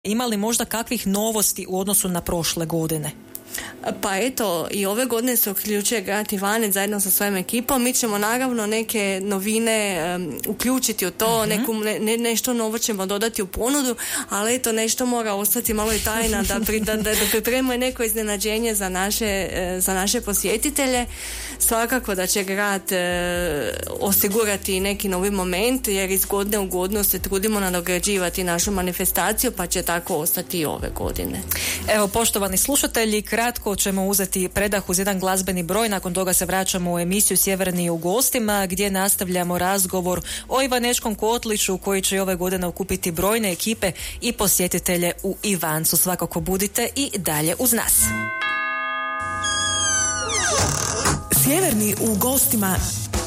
Ima li možda kakvih novosti u odnosu na prošle godine? Pa eto, i ove godine se uključuje grad Ivanec zajedno sa svojom ekipom. Mi ćemo naravno neke novine uključiti u to, nešto novo ćemo dodati u ponudu, ali eto, nešto mora ostati malo i tajna da pripremimo neko iznenađenje za naše posjetitelje. Svakako da će grad osigurati neki novi moment, jer iz godine u godinu se trudimo nadograđivati našu manifestaciju, pa će tako ostati i ove godine. Evo, poštovani slušatelji, kratko ćemo uzeti predah uz jedan glazbeni broj, nakon toga se vraćamo u emisiju Sjeverni u gostima, gdje nastavljamo razgovor o Ivanečkom kotliću koji će ove godine okupiti brojne ekipe i posjetitelje u Ivancu. Svakako budite i dalje uz nas. Sjeverni u gostima